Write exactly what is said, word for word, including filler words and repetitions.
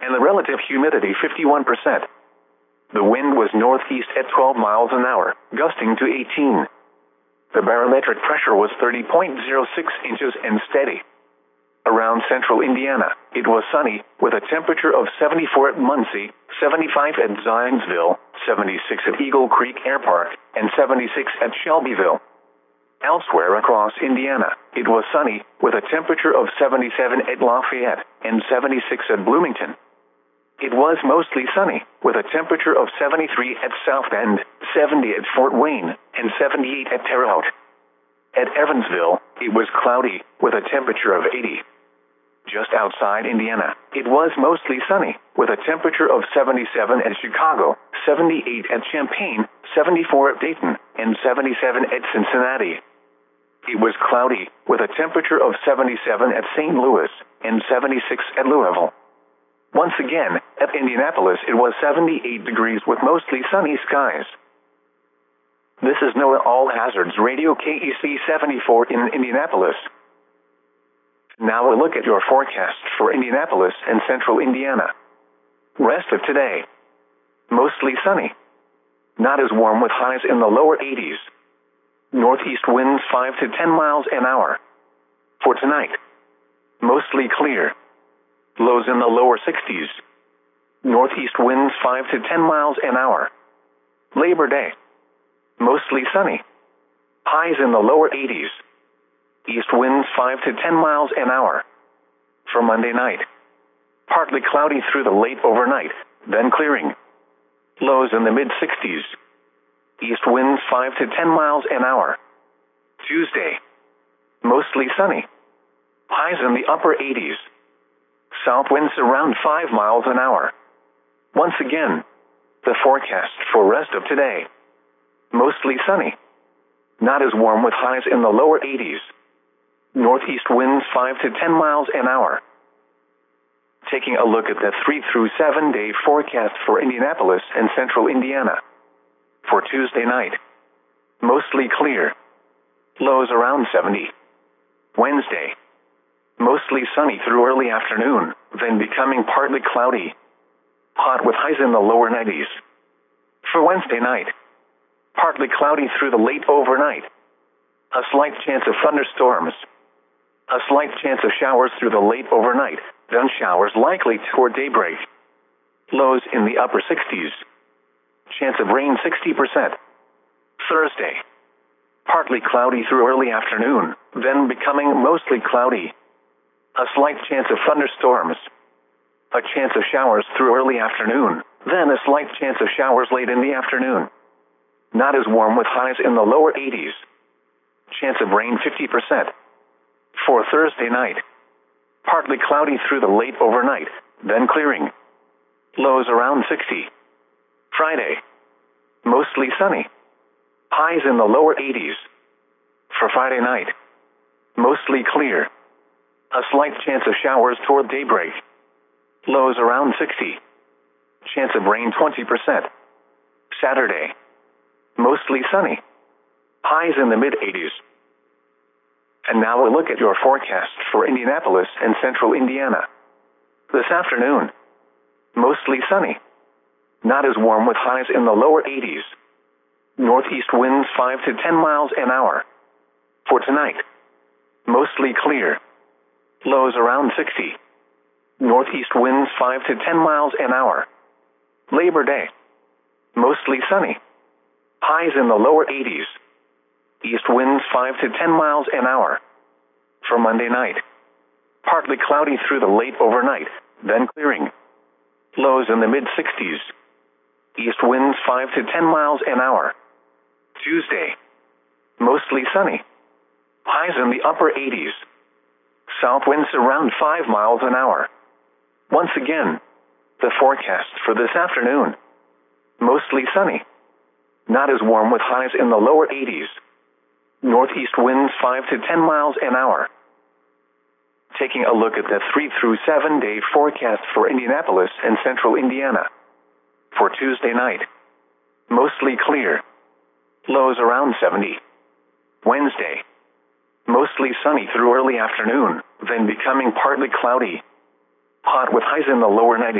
and the relative humidity fifty-one percent. The wind was northeast at twelve miles an hour, gusting to eighteen. The barometric pressure was thirty point zero six inches and steady. Around central Indiana, it was sunny, with a temperature of seventy-four at Muncie, seventy-five at Zionsville, seventy-six at Eagle Creek Air Park, and seventy-six at Shelbyville. Elsewhere across Indiana, it was sunny, with a temperature of seventy-seven at Lafayette, and seventy-six at Bloomington. It was mostly sunny, with a temperature of seventy-three at South Bend, seventy at Fort Wayne, and seventy-eight at Terre Haute. At Evansville, it was cloudy, with a temperature of eighty. Just outside Indiana, it was mostly sunny, with a temperature of seventy-seven at Chicago, seventy-eight at Champaign, seventy-four at Dayton, and seventy-seven at Cincinnati. It was cloudy, with a temperature of seventy-seven at Saint Louis, and seventy-six at Louisville. Once again, at Indianapolis it was seventy-eight degrees with mostly sunny skies. This is NOAA All Hazards Radio K E C seventy-four in Indianapolis. Now a look at your forecast for Indianapolis and central Indiana. Rest of today. Mostly sunny. Not as warm with highs in the lower eighties. Northeast winds five to ten miles an hour. For tonight. Mostly clear. Lows in the lower sixties. Northeast winds five to ten miles an hour. Labor Day. Mostly sunny. Highs in the lower eighties. East winds five to ten miles an hour. For Monday night. Partly cloudy through the late overnight, then clearing. Lows in the mid-sixties. East winds five to ten miles an hour. Tuesday. Mostly sunny. Highs in the upper eighties. South winds around five miles an hour. Once again, the forecast for rest of today. Mostly sunny. Not as warm with highs in the lower eighties. Northeast winds five to ten miles an hour. Taking a look at the three through seven day forecast for Indianapolis and central Indiana. For Tuesday night. Mostly clear. Lows around seventy. Wednesday. Mostly sunny through early afternoon, then becoming partly cloudy. Hot with highs in the lower nineties. For Wednesday night. Partly cloudy through the late overnight. A slight chance of thunderstorms. A slight chance of showers through the late overnight, then showers likely toward daybreak. Lows in the upper sixties. Chance of rain sixty percent. Thursday. Partly cloudy through early afternoon, then becoming mostly cloudy. A slight chance of thunderstorms. A chance of showers through early afternoon, then a slight chance of showers late in the afternoon. Not as warm with highs in the lower eighties. Chance of rain fifty percent. For Thursday night. Partly cloudy through the late overnight, then clearing. Lows around sixty. Friday. Mostly sunny. Highs in the lower eighties. For Friday night. Mostly clear. A slight chance of showers toward daybreak. Lows around sixty. Chance of rain twenty percent. Saturday. Mostly sunny. Highs in the mid-eighties. And now a look at your forecast for Indianapolis and central Indiana. This afternoon. Mostly sunny. Not as warm with highs in the lower eighties. Northeast winds five to ten miles an hour. For tonight. Mostly clear. Lows around sixty. Northeast winds five to ten miles an hour. Labor Day. Mostly sunny. Highs in the lower eighties. East winds five to ten miles an hour. For Monday night. Partly cloudy through the late overnight, then clearing. Lows in the mid-sixties. East winds five to ten miles an hour. Tuesday. Mostly sunny. Highs in the upper eighties. South winds around five miles an hour. Once again, the forecast for this afternoon. Mostly sunny. Not as warm with highs in the lower eighties. Northeast winds five to ten miles an hour. Taking a look at the three through seven day forecast for Indianapolis and central Indiana. For Tuesday night. Mostly clear. Lows around seventy. Wednesday. Mostly sunny through early afternoon, then becoming partly cloudy. Hot with highs in the lower nineties.